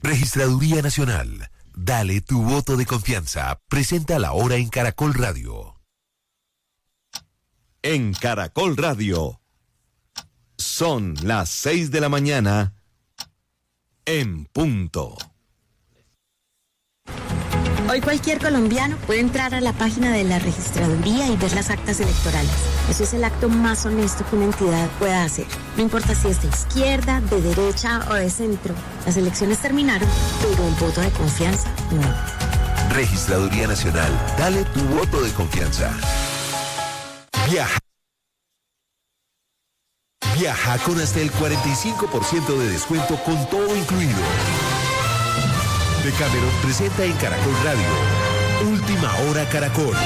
Registraduría Nacional. Dale tu voto de confianza. Presenta la hora en Caracol Radio. En Caracol Radio. Son las 6 de la mañana en punto. Hoy cualquier colombiano puede entrar a la página de la registraduría y ver las actas electorales. Eso es el acto más honesto que una entidad pueda hacer. No importa si es de izquierda, de derecha o de centro. Las elecciones terminaron, pero el voto de confianza no. Registraduría Nacional. Dale tu voto de confianza. Viaja con hasta el 45% de descuento con todo incluido. Decameron presenta en Caracol Radio. Última hora Caracol.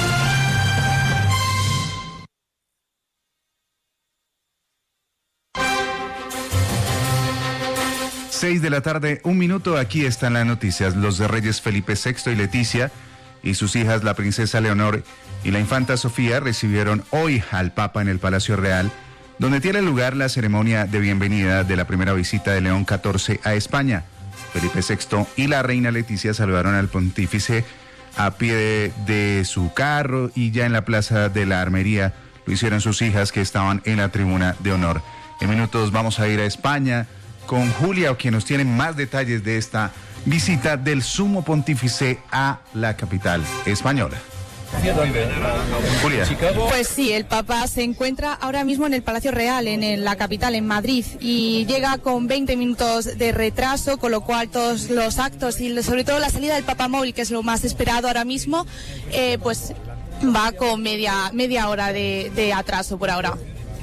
Seis de la tarde, 1 minuto. Aquí están las noticias. Los de Reyes Felipe VI y Leticia y sus hijas, la princesa Leonor y la infanta Sofía, recibieron hoy al Papa en el Palacio Real, donde tiene lugar la ceremonia de bienvenida de la primera visita de León XIV a España. Felipe VI y la reina Leticia saludaron al pontífice a pie de su carro, y ya en la Plaza de la Armería lo hicieron sus hijas, que estaban en la tribuna de honor. En minutos vamos a ir a España con Julia, quien nos tiene más detalles de esta visita del sumo pontífice a la capital española. Julia. Pues sí, el Papa se encuentra ahora mismo en el Palacio Real, en la capital, en Madrid, y llega con 20 minutos de retraso, con lo cual todos los actos y sobre todo la salida del Papa Móvil, que es lo más esperado ahora mismo, pues va con media hora de atraso por ahora.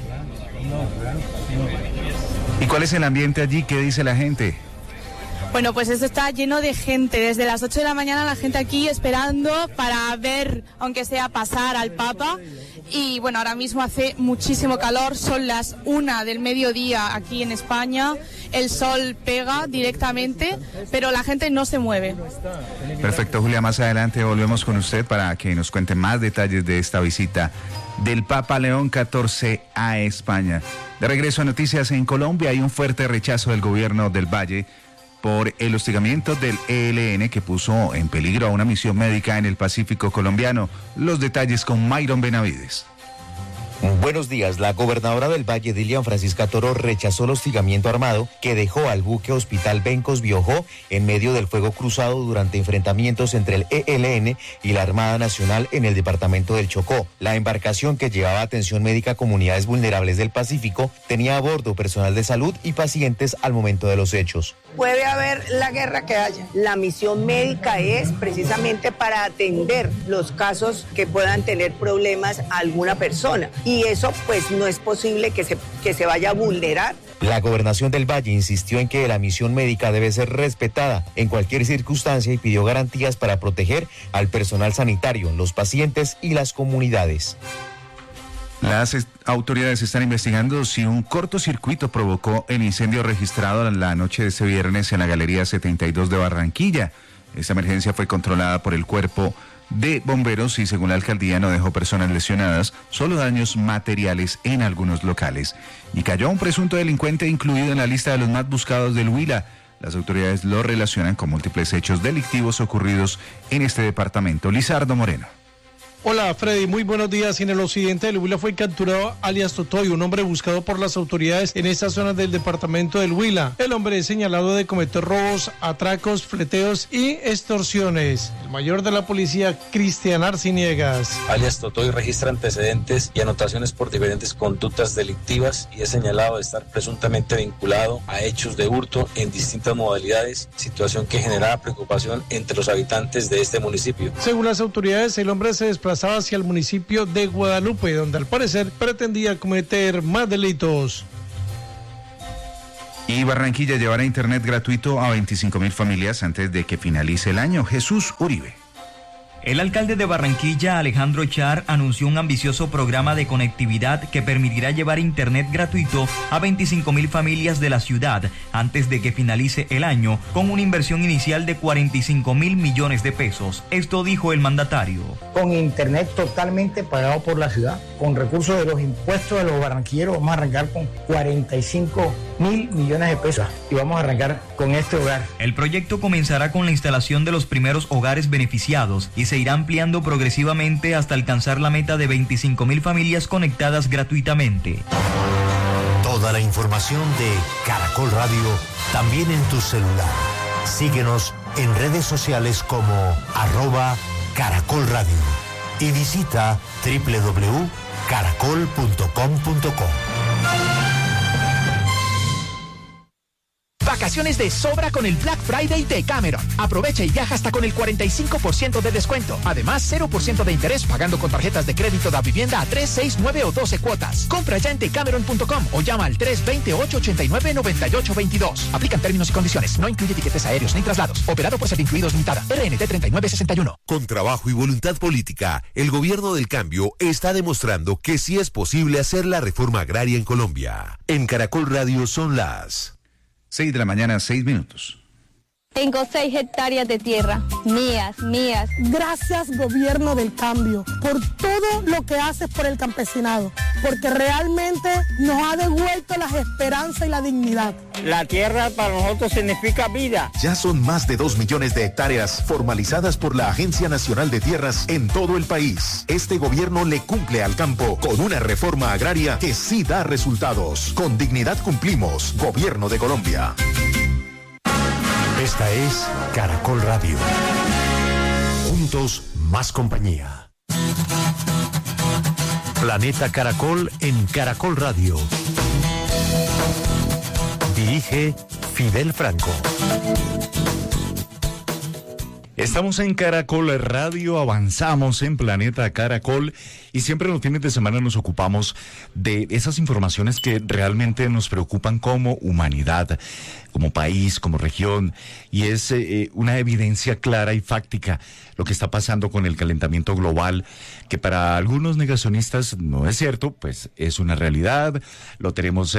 ¿Y cuál es el ambiente allí? ¿Qué dice la gente? Bueno, pues esto está lleno de gente. Desde las 8 de la mañana la gente aquí esperando para ver, aunque sea pasar al Papa. Y bueno, ahora mismo hace muchísimo calor, son las 1 del mediodía aquí en España. El sol pega directamente, pero la gente no se mueve. Perfecto, Julia, más adelante volvemos con usted para que nos cuente más detalles de esta visita del Papa León XIV a España. De regreso a noticias, en Colombia hay un fuerte rechazo del gobierno del Valle por el hostigamiento del ELN, que puso en peligro a una misión médica en el Pacífico colombiano. Los detalles con Myron Benavides. Buenos días. La gobernadora del Valle, Dilian Francisca Toro, rechazó el hostigamiento armado que dejó al buque Hospital Bencos Biojó en medio del fuego cruzado durante enfrentamientos entre el ELN y la Armada Nacional en el departamento del Chocó. La embarcación, que llevaba atención médica a comunidades vulnerables del Pacífico, tenía a bordo personal de salud y pacientes al momento de los hechos. Puede haber la guerra que haya. La misión médica es precisamente para atender los casos que puedan tener problemas a alguna persona. Y eso pues no es posible que se vaya a vulnerar. La gobernación del Valle insistió en que la misión médica debe ser respetada en cualquier circunstancia y pidió garantías para proteger al personal sanitario, los pacientes y las comunidades. Las autoridades están investigando si un cortocircuito provocó el incendio registrado la noche de este viernes en la Galería 72 de Barranquilla. Esta emergencia fue controlada por el Cuerpo de Bomberos y, según la alcaldía, no dejó personas lesionadas, solo daños materiales en algunos locales. Y cayó un presunto delincuente incluido en la lista de los más buscados del Huila. Las autoridades lo relacionan con múltiples hechos delictivos ocurridos en este departamento. Lizardo Moreno. Hola Freddy, muy buenos días. En el occidente del Huila fue capturado alias Totoy, un hombre buscado por las autoridades en esta zona del departamento del Huila. El hombre es señalado de cometer robos, atracos, fleteos y extorsiones. El mayor de la policía, Cristian Arciniegas. Alias Totoy registra antecedentes y anotaciones por diferentes conductas delictivas y es señalado de estar presuntamente vinculado a hechos de hurto en distintas modalidades, situación que generaba preocupación entre los habitantes de este municipio. Según las autoridades, el hombre se desplazaba hacia el municipio de Guadalupe, donde al parecer pretendía cometer más delitos. Y Barranquilla llevará internet gratuito a 25.000 familias antes de que finalice el año. Jesús Uribe. El alcalde de Barranquilla, Alejandro Char, anunció un ambicioso programa de conectividad que permitirá llevar internet gratuito a 25.000 familias de la ciudad antes de que finalice el año, con una inversión inicial de 45.000 millones de pesos. Esto dijo el mandatario. Con internet totalmente pagado por la ciudad, con recursos de los impuestos de los barranquilleros, vamos a arrancar con 45 1.000 millones de pesos y vamos a arrancar con este hogar. El proyecto comenzará con la instalación de los primeros hogares beneficiados y se irá ampliando progresivamente hasta alcanzar la meta de 25.000 familias conectadas gratuitamente. Toda la información de Caracol Radio también en tu celular. Síguenos en redes sociales como @Caracol Radio y visita www.caracol.com.co. Vacaciones de sobra con el Black Friday de Cameron. Aprovecha y viaja hasta con el 45% de descuento. Además, 0% de interés pagando con tarjetas de crédito de vivienda a 3, 6, 9 o 12 cuotas. Compra ya en decameron.com o llama al 320-889-9822. Aplican términos y condiciones. No incluye tiquetes aéreos ni traslados. Operado por Servincluidos Limitada. RNT 3961. Con trabajo y voluntad política, el gobierno del cambio está demostrando que sí es posible hacer la reforma agraria en Colombia. En Caracol Radio son las 6 de la mañana, 6 minutos. Tengo 6 hectáreas de tierra, mías. Gracias, gobierno del cambio, por todo lo que haces por el campesinado, porque realmente nos ha devuelto las esperanzas y la dignidad. La tierra para nosotros significa vida. Ya son más de 2 millones de hectáreas formalizadas por la Agencia Nacional de Tierras en todo el país. Este gobierno le cumple al campo con una reforma agraria que sí da resultados. Con dignidad cumplimos. Gobierno de Colombia. Esta es Caracol Radio. Juntos, más compañía. Planeta Caracol en Caracol Radio. Dirige Fidel Franco. Estamos en Caracol Radio, avanzamos en Planeta Caracol y siempre los fines de semana nos ocupamos de esas informaciones que realmente nos preocupan como humanidad, como país, como región, y es una evidencia clara y fáctica lo que está pasando con el calentamiento global, que para algunos negacionistas no es cierto, pues es una realidad, lo tenemos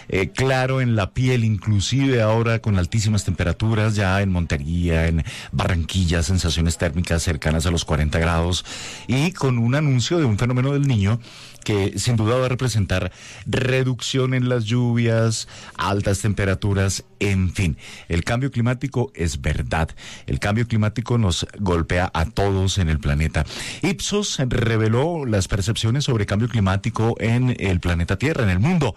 claro en la piel, inclusive ahora con altísimas temperaturas, ya en Montería, en Barranquilla, sensaciones térmicas cercanas a los 40 grados, y con un anuncio de un fenómeno del Niño que sin duda va a representar reducción en las lluvias, altas temperaturas, en fin. El cambio climático es verdad. El cambio climático nos golpea a todos en el planeta. Ipsos reveló las percepciones sobre cambio climático en el planeta Tierra, en el mundo.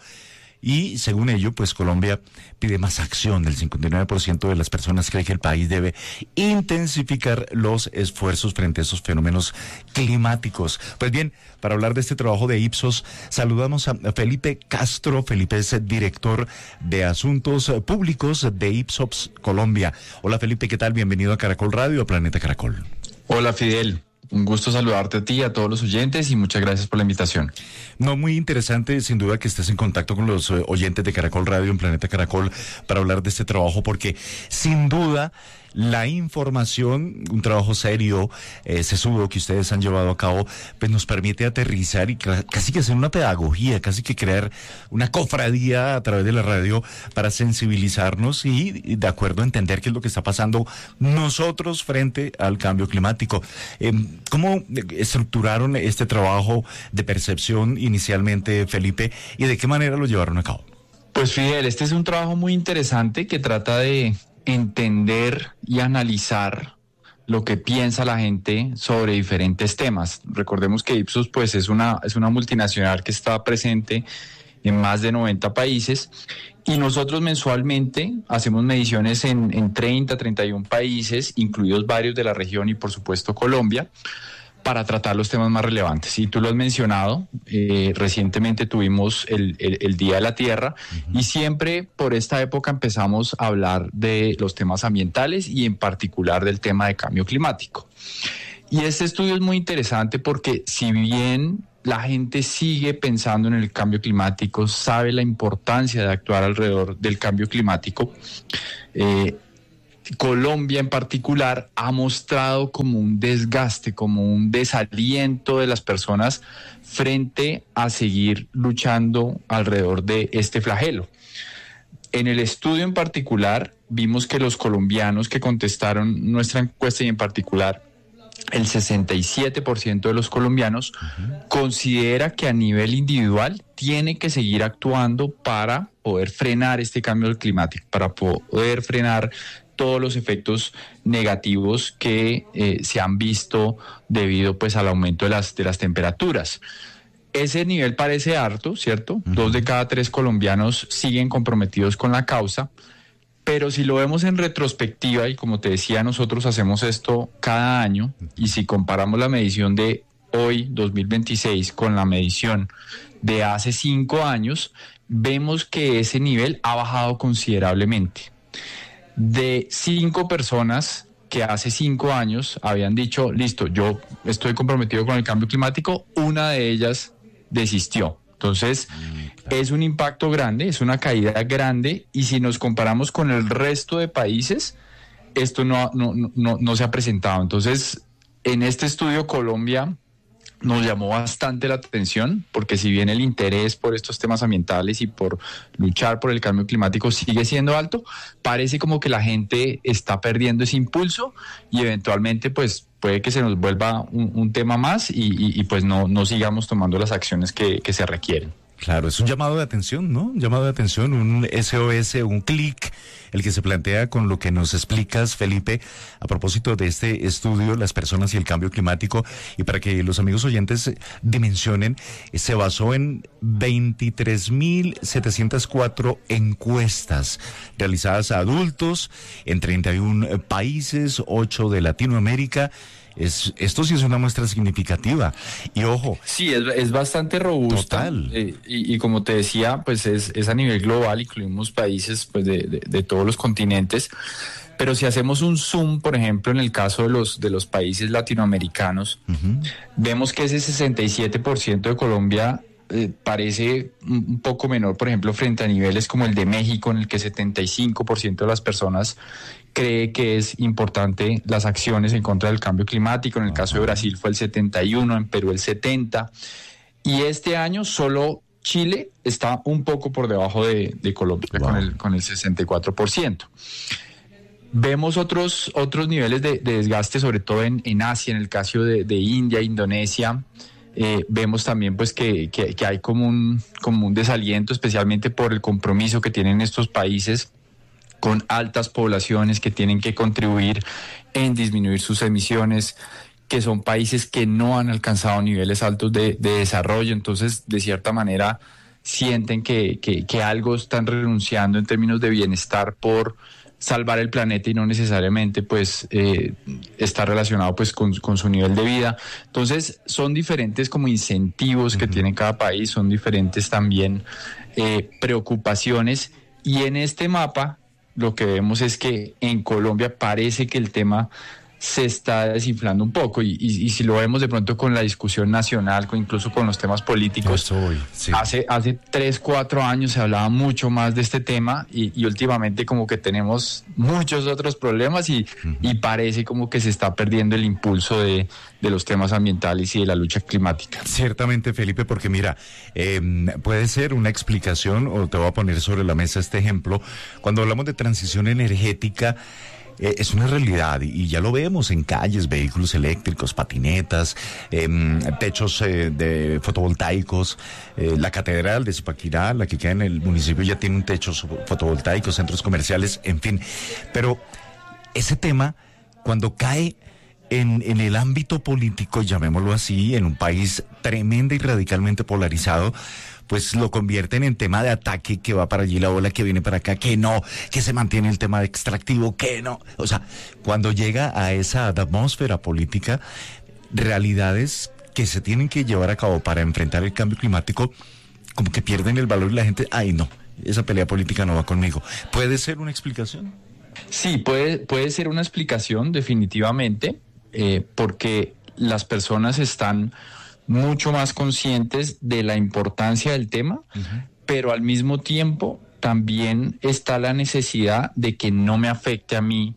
Y según ello, pues Colombia pide más acción. El 59% de las personas cree que el país debe intensificar los esfuerzos frente a esos fenómenos climáticos. Pues bien, para hablar de este trabajo de Ipsos, saludamos a Felipe Castro. Felipe es director de Asuntos Públicos de Ipsos Colombia. Hola Felipe, ¿qué tal? Bienvenido a Caracol Radio, a Planeta Caracol. Hola Fidel. Un gusto saludarte a ti y a todos los oyentes y muchas gracias por la invitación. No, muy interesante sin duda que estés en contacto con los oyentes de Caracol Radio en Planeta Caracol para hablar de este trabajo, porque sin duda la información, un trabajo serio, sesudo que ustedes han llevado a cabo, pues nos permite aterrizar y casi que hacer una pedagogía, casi que crear una cofradía a través de la radio para sensibilizarnos y de acuerdo a entender qué es lo que está pasando nosotros frente al cambio climático. ¿Cómo estructuraron este trabajo de percepción inicialmente, Felipe, y de qué manera lo llevaron a cabo? Pues Fidel, este es un trabajo muy interesante que trata de entender y analizar lo que piensa la gente sobre diferentes temas. Recordemos que Ipsos pues es una multinacional que está presente en más de 90 países y nosotros mensualmente hacemos mediciones en 31 países, incluidos varios de la región y por supuesto Colombia, para tratar los temas más relevantes. Y tú lo has mencionado, recientemente tuvimos el Día de la Tierra y siempre por esta época empezamos a hablar de los temas ambientales y en particular del tema de cambio climático. Y este estudio es muy interesante porque si bien la gente sigue pensando en el cambio climático, sabe la importancia de actuar alrededor del cambio climático, Colombia en particular ha mostrado como un desgaste, como un desaliento de las personas frente a seguir luchando alrededor de este flagelo. En el estudio en particular vimos que los colombianos que contestaron nuestra encuesta y en particular el 67% de los colombianos considera que a nivel individual tiene que seguir actuando para poder frenar este cambio climático, para poder frenar todos los efectos negativos que se han visto debido pues al aumento de las temperaturas. Ese nivel parece harto, ¿cierto? 2 de cada 3 colombianos siguen comprometidos con la causa, pero si lo vemos en retrospectiva, y como te decía, nosotros hacemos esto cada año, y si comparamos la medición de hoy, 2026, con la medición de hace 5 años, vemos que ese nivel ha bajado considerablemente. De 5 personas que hace 5 años habían dicho, listo, yo estoy comprometido con el cambio climático, una de ellas desistió. Entonces, es un impacto grande, es una caída grande, y si nos comparamos con el resto de países, esto no se ha presentado. Entonces, en este estudio, Colombia nos llamó bastante la atención, porque si bien el interés por estos temas ambientales y por luchar por el cambio climático sigue siendo alto, parece como que la gente está perdiendo ese impulso, y eventualmente pues puede que se nos vuelva un tema más y pues no sigamos tomando las acciones que se requieren. Claro, es un llamado de atención, ¿no? Un llamado de atención, un SOS, un clic, el que se plantea con lo que nos explicas, Felipe, a propósito de este estudio, las personas y el cambio climático, y para que los amigos oyentes dimensionen, se basó en 23.704 encuestas realizadas a adultos en 31 países, 8 de Latinoamérica. Esto sí es una muestra significativa, y ojo. Sí, es bastante robusta. Total. Y como te decía, pues es a nivel global, incluimos países pues de todos los continentes, pero si hacemos un zoom, por ejemplo, en el caso de los países latinoamericanos, vemos que ese 67% de Colombia parece un poco menor, por ejemplo, frente a niveles como el de México, en el que 75% de las personas cree que es importante las acciones en contra del cambio climático. En el caso de Brasil fue el 71%, en Perú el 70%, y este año solo Chile está un poco por debajo de Colombia, con el 64%. Vemos otros niveles de desgaste, sobre todo en Asia, en el caso de India, Indonesia. Vemos también pues que hay como un desaliento, especialmente por el compromiso que tienen estos países con altas poblaciones que tienen que contribuir en disminuir sus emisiones, que son países que no han alcanzado niveles altos de desarrollo. Entonces, de cierta manera, sienten que algo están renunciando en términos de bienestar por salvar el planeta, y no necesariamente pues está relacionado pues con su nivel de vida. Entonces son diferentes como incentivos que tiene cada país, son diferentes también preocupaciones, y en este mapa lo que vemos es que en Colombia parece que el tema se está desinflando un poco, y si lo vemos de pronto con la discusión nacional, incluso con los temas políticos, hace 3-4 años se hablaba mucho más de este tema, y últimamente como que tenemos muchos otros problemas, y parece como que se está perdiendo el impulso de los temas ambientales y de la lucha climática. Ciertamente, Felipe, porque mira, puede ser una explicación, o te voy a poner sobre la mesa este ejemplo, cuando hablamos de transición energética. Es una realidad, y ya lo vemos en calles, vehículos eléctricos, patinetas, techos de fotovoltaicos. La catedral de Zipaquirá, la que queda en el municipio, ya tiene un techo fotovoltaico, centros comerciales, en fin. Pero ese tema, cuando cae en el ámbito político, llamémoslo así, en un país tremenda y radicalmente polarizado, pues lo convierten en tema de ataque, que va para allí la ola, que viene para acá, que no, que se mantiene el tema de extractivo, que no. O sea, cuando llega a esa atmósfera política, realidades que se tienen que llevar a cabo para enfrentar el cambio climático, como que pierden el valor, y la gente, ay no, esa pelea política no va conmigo. ¿Puede ser una explicación? Sí, puede ser una explicación, definitivamente, porque las personas están mucho más conscientes de la importancia del tema, pero al mismo tiempo también está la necesidad de que no me afecte a mí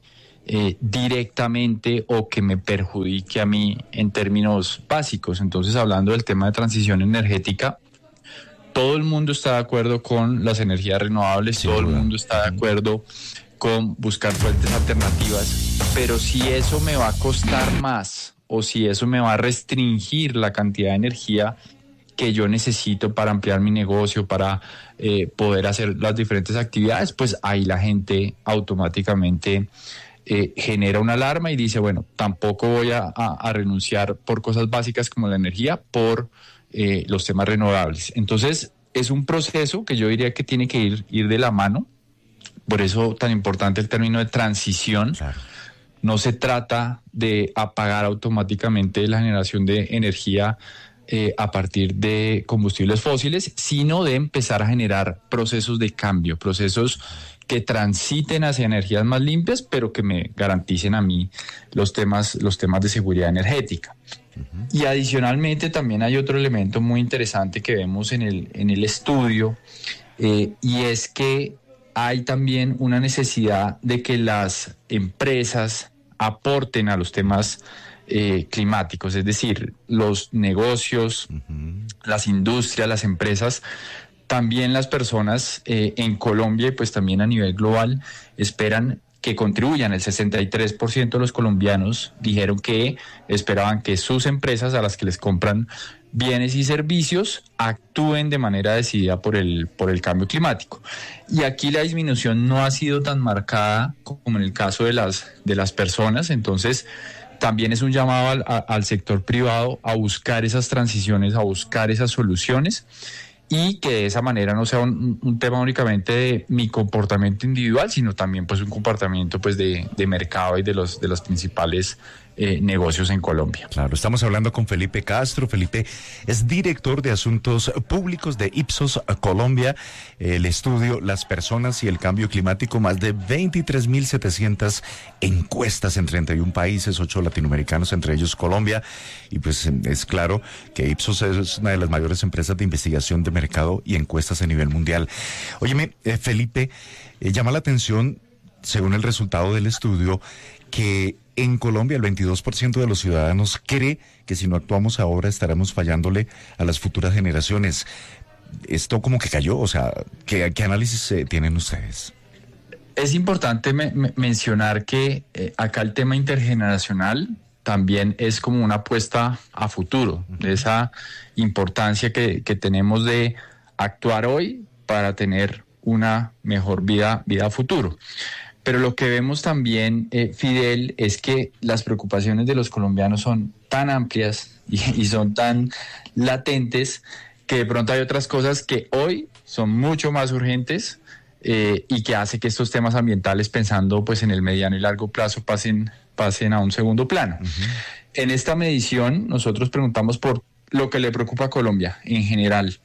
directamente, o que me perjudique a mí en términos básicos. Entonces, hablando del tema de transición energética, todo el mundo está de acuerdo con las energías renovables, todo el mundo está de acuerdo con buscar fuentes alternativas, pero si eso me va a costar más, o si eso me va a restringir la cantidad de energía que yo necesito para ampliar mi negocio, para poder hacer las diferentes actividades, pues ahí la gente automáticamente genera una alarma y dice, bueno, tampoco voy a renunciar por cosas básicas como la energía, por los temas renovables. Entonces, es un proceso que yo diría que tiene que ir de la mano, por eso tan importante el término de transición. Claro. No se trata de apagar automáticamente la generación de energía a partir de combustibles fósiles, sino de empezar a generar procesos de cambio, procesos que transiten hacia energías más limpias, pero que me garanticen a mí los temas de seguridad energética. Uh-huh. Y adicionalmente también hay otro elemento muy interesante que vemos en el estudio, y es que hay también una necesidad de que las empresas aporten a los temas climáticos, es decir, los negocios, uh-huh, las industrias, las empresas, también las personas en Colombia y pues también a nivel global esperan que contribuyan. El 63% de los colombianos dijeron que esperaban que sus empresas a las que les compran bienes y servicios actúen de manera decidida por el cambio climático. Y aquí la disminución no ha sido tan marcada como en el caso de las personas, entonces también es un llamado al sector privado a buscar esas transiciones, a buscar esas soluciones, y que de esa manera no sea un tema únicamente de mi comportamiento individual, sino también pues un comportamiento pues de mercado y de los principales negocios en Colombia. Claro, estamos hablando con Felipe Castro. Felipe es director de Asuntos Públicos de Ipsos Colombia, el estudio Las Personas y el Cambio Climático, más de 23.700 encuestas en 31 países, 8 latinoamericanos, entre ellos Colombia, y pues es claro que Ipsos es una de las mayores empresas de investigación de mercado y encuestas a nivel mundial. Óyeme, Felipe, llama la atención, según el resultado del estudio, que en Colombia el 22% de los ciudadanos cree que si no actuamos ahora estaremos fallándole a las futuras generaciones. Esto como que cayó, o sea, ¿qué análisis tienen ustedes? Es importante mencionar que acá el tema intergeneracional también es como una apuesta a futuro, de esa importancia que tenemos de actuar hoy para tener una mejor vida a futuro. Pero lo que vemos también, Fidel, es que las preocupaciones de los colombianos son tan amplias y son tan latentes que de pronto hay otras cosas que hoy son mucho más urgentes y que hace que estos temas ambientales, pensando pues en el mediano y largo plazo, pasen a un segundo plano. Uh-huh. En esta medición nosotros preguntamos por lo que le preocupa a Colombia en general.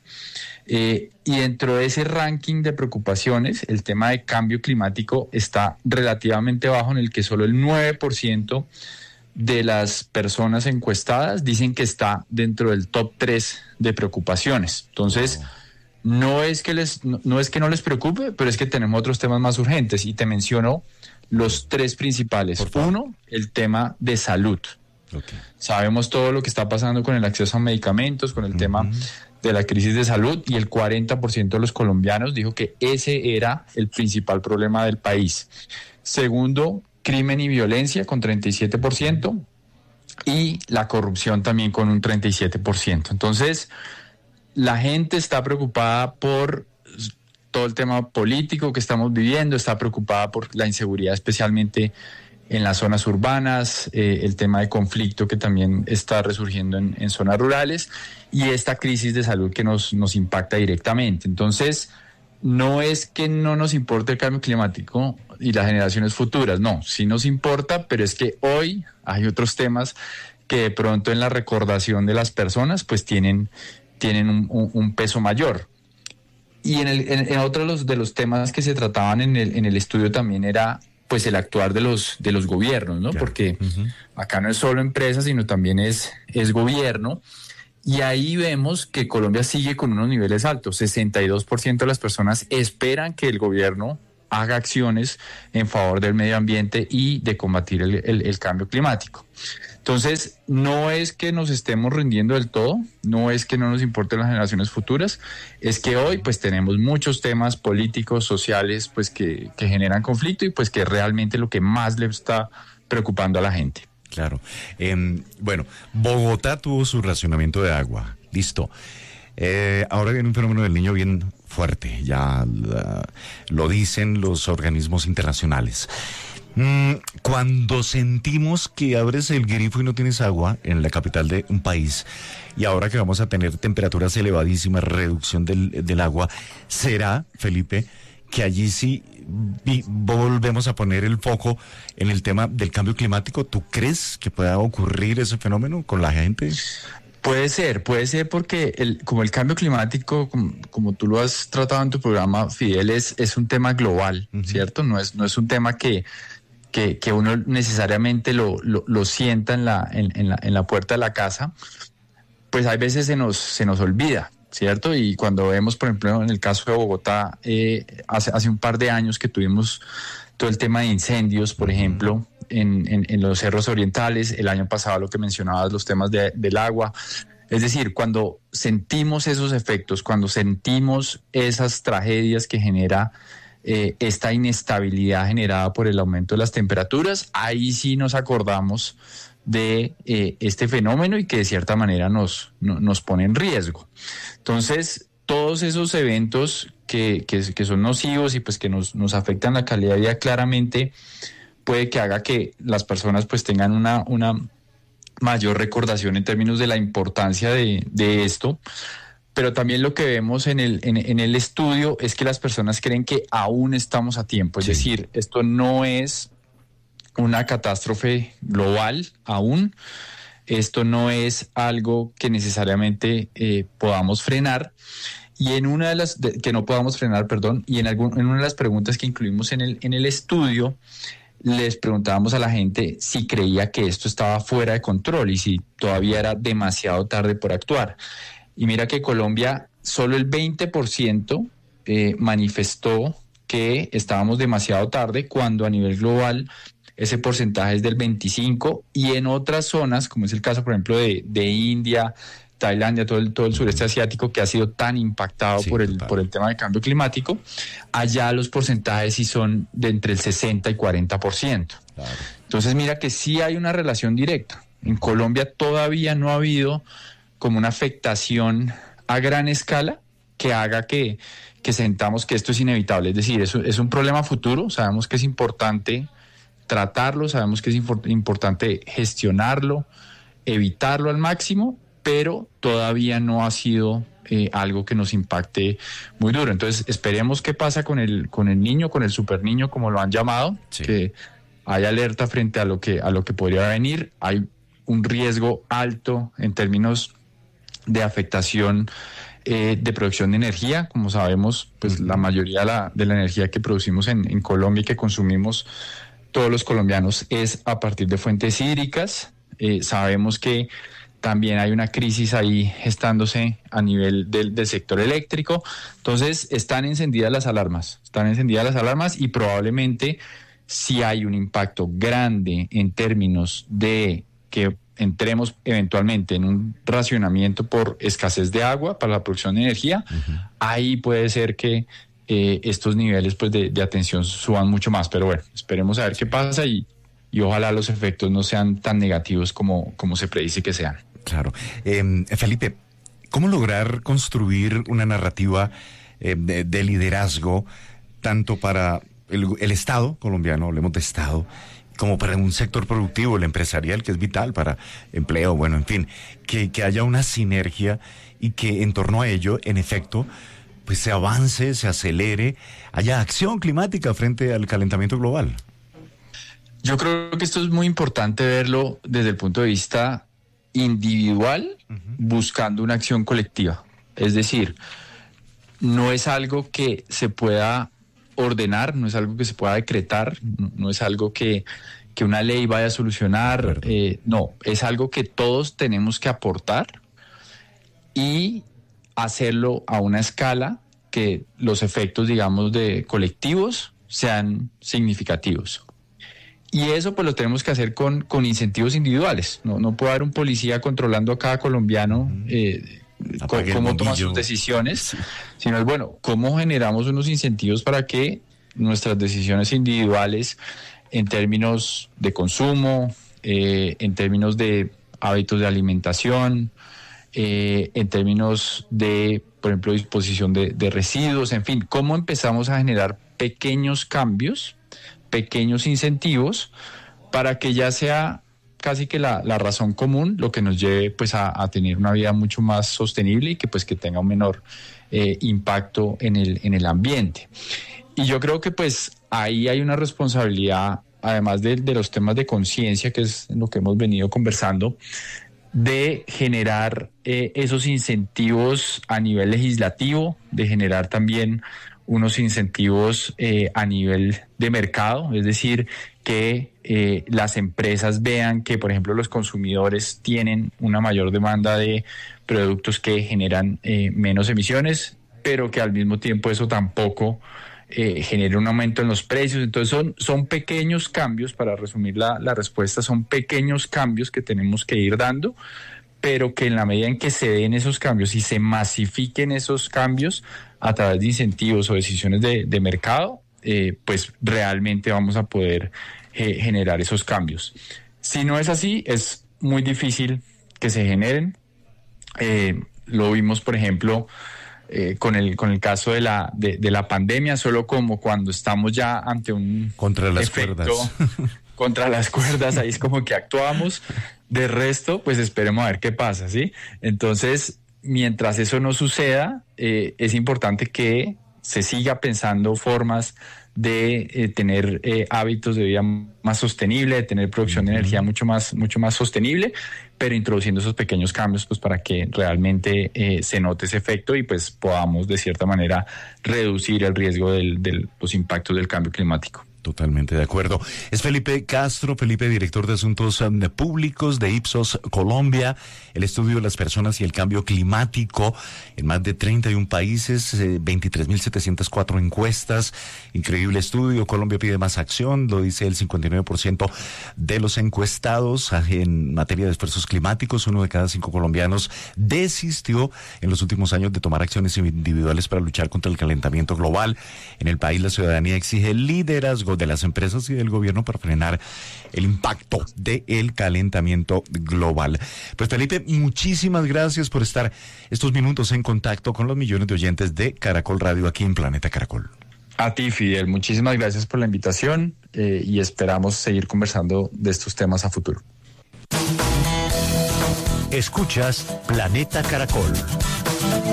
Y dentro de ese ranking de preocupaciones, el tema de cambio climático está relativamente bajo, en el que solo el 9% de las personas encuestadas dicen que está dentro del top 3 de preocupaciones. Entonces, no es que no les preocupe, pero es que tenemos otros temas más urgentes, y te menciono los 3 principales. Uno, el tema de salud. Okay. Sabemos todo lo que está pasando con el acceso a medicamentos, con el tema de la crisis de salud, y el 40% de los colombianos dijo que ese era el principal problema del país. Segundo, crimen y violencia con 37%, y la corrupción también con un 37%. Entonces, la gente está preocupada por todo el tema político que estamos viviendo, está preocupada por la inseguridad, especialmente en las zonas urbanas, el tema de conflicto que también está resurgiendo en zonas rurales, y esta crisis de salud que nos impacta directamente. Entonces, no es que no nos importe el cambio climático y las generaciones futuras, no, sí nos importa, pero es que hoy hay otros temas que de pronto en la recordación de las personas pues tienen un peso mayor. Y en otro de los temas que se trataban en el estudio también era pues el actuar de los gobiernos, ¿no? Claro. Porque acá no es solo empresa, sino también es gobierno. Y ahí vemos que Colombia sigue con unos niveles altos. 62% de las personas esperan que el gobierno haga acciones en favor del medio ambiente y de combatir el cambio climático. Entonces, no es que nos estemos rindiendo del todo, no es que no nos importen las generaciones futuras, es que hoy pues tenemos muchos temas políticos, sociales, pues que generan conflicto, y pues que realmente lo que más le está preocupando a la gente. Claro. Bueno, Bogotá tuvo su racionamiento de agua, listo. Ahora viene un fenómeno del niño bien fuerte, ya lo dicen los organismos internacionales. Cuando sentimos que abres el grifo y no tienes agua en la capital de un país, y ahora que vamos a tener temperaturas elevadísimas, reducción del agua, ¿será, Felipe, que allí sí volvemos a poner el foco en el tema del cambio climático? ¿Tú crees que pueda ocurrir ese fenómeno con la gente? Puede ser porque como el cambio climático, como tú lo has tratado en tu programa, Fidel, es un tema global, ¿cierto? No es un tema que uno necesariamente lo sienta en la puerta de la casa. Pues hay veces se nos olvida, ¿cierto? Y cuando vemos, por ejemplo, en el caso de Bogotá, hace un par de años que tuvimos todo el tema de incendios, por ejemplo, en los cerros orientales, el año pasado lo que mencionabas, los temas del agua. Es decir, cuando sentimos esos efectos, cuando sentimos esas tragedias que genera esta inestabilidad generada por el aumento de las temperaturas, ahí sí nos acordamos de este fenómeno y que de cierta manera nos pone en riesgo. Entonces, todos esos eventos que son nocivos y pues que nos afectan la calidad de vida, claramente puede que haga que las personas pues tengan una mayor recordación en términos de la importancia de esto. Pero también lo que vemos en el estudio es que las personas creen que aún estamos a tiempo. Es decir, esto no es una catástrofe global aún. Esto no es algo que necesariamente podamos frenar. Y en una de las que no podamos frenar, perdón, y en una de las preguntas que incluimos en el estudio, les preguntábamos a la gente si creía que esto estaba fuera de control y si todavía era demasiado tarde por actuar. Y mira que Colombia, solo el 20% manifestó que estábamos demasiado tarde, cuando a nivel global ese porcentaje es del 25%, y en otras zonas, como es el caso, por ejemplo, de India, Tailandia, todo el sureste asiático, que ha sido tan impactado por el tema del cambio climático, allá los porcentajes sí son de entre el 60 y 40%. Claro. Entonces mira que sí hay una relación directa. En Colombia todavía no ha habido como una afectación a gran escala que haga que sentamos que esto es inevitable. Es decir, es un problema futuro, sabemos que es importante tratarlo, sabemos que es importante gestionarlo, evitarlo al máximo, pero todavía no ha sido algo que nos impacte muy duro. Entonces esperemos qué pasa con el niño, con el superniño, como lo han llamado, que hay alerta frente a lo que podría venir. Hay un riesgo alto en términos de afectación de producción de energía. Como sabemos, pues la mayoría de la energía que producimos en Colombia y que consumimos todos los colombianos es a partir de fuentes hídricas. Sabemos que también hay una crisis ahí gestándose a nivel del sector eléctrico. Entonces están encendidas las alarmas y probablemente si hay un impacto grande en términos de que entremos eventualmente en un racionamiento por escasez de agua para la producción de energía, ahí puede ser que estos niveles pues de atención suban mucho más. Pero bueno, esperemos a ver qué pasa y ojalá los efectos no sean tan negativos como se predice que sean. Claro. Felipe, ¿cómo lograr construir una narrativa de liderazgo tanto para el Estado colombiano, hablemos de Estado, como para un sector productivo, el empresarial, que es vital para empleo, bueno, en fin, que haya una sinergia y que en torno a ello, en efecto, pues se avance, se acelere, haya acción climática frente al calentamiento global? Yo creo que esto es muy importante verlo desde el punto de vista individual, buscando una acción colectiva. Es decir, no es algo que se pueda ordenar, no es algo que se pueda decretar, no es algo que una ley vaya a solucionar, no, es algo que todos tenemos que aportar y hacerlo a una escala que los efectos, digamos, de colectivos sean significativos. Y eso pues lo tenemos que hacer con incentivos individuales. No puede haber un policía controlando a cada colombiano cómo toma sus decisiones, sino es bueno, cómo generamos unos incentivos para que nuestras decisiones individuales en términos de consumo, en términos de hábitos de alimentación, en términos de, por ejemplo, disposición de residuos, en fin, cómo empezamos a generar pequeños cambios, pequeños incentivos para que ya sea casi que la razón común lo que nos lleve pues a tener una vida mucho más sostenible y que pues que tenga un menor impacto en el ambiente. Y yo creo que pues ahí hay una responsabilidad, además de los temas de conciencia, que es lo que hemos venido conversando, de generar esos incentivos a nivel legislativo, de generar también unos incentivos a nivel de mercado, es decir, que las empresas vean que, por ejemplo, los consumidores tienen una mayor demanda de productos que generan menos emisiones, pero que al mismo tiempo eso tampoco genere un aumento en los precios. Entonces son pequeños cambios, para resumir la respuesta, son pequeños cambios que tenemos que ir dando, pero que en la medida en que se den esos cambios y se masifiquen esos cambios a través de incentivos o decisiones de mercado, pues realmente vamos a poder generar esos cambios. Si no es así, es muy difícil que se generen. Lo vimos, por ejemplo, con el caso de la pandemia, solo como cuando estamos ya ante un contra las efecto cuerdas. Contra las cuerdas, ahí es como que actuamos. De resto, pues esperemos a ver qué pasa, ¿sí? Entonces, mientras eso no suceda, es importante que se siga pensando formas de tener hábitos de vida más sostenible, de tener producción de energía mucho más sostenible, pero introduciendo esos pequeños cambios pues para que realmente se note ese efecto y pues podamos de cierta manera reducir el riesgo de los impactos del cambio climático. Totalmente de acuerdo. Es Felipe Castro, director de Asuntos Públicos de Ipsos Colombia, el estudio de las personas y el cambio climático en más de 31 países, 23.704 encuestas, increíble estudio. Colombia pide más acción, lo dice el 59% de los encuestados en materia de esfuerzos climáticos. 1 de cada 5 colombianos desistió en los últimos años de tomar acciones individuales para luchar contra el calentamiento global. En el país la ciudadanía exige liderazgo de las empresas y del gobierno para frenar el impacto del calentamiento global. Pues Felipe, muchísimas gracias por estar estos minutos en contacto con los millones de oyentes de Caracol Radio aquí en Planeta Caracol. A ti, Fidel, muchísimas gracias por la invitación y esperamos seguir conversando de estos temas a futuro. Escuchas Planeta Caracol.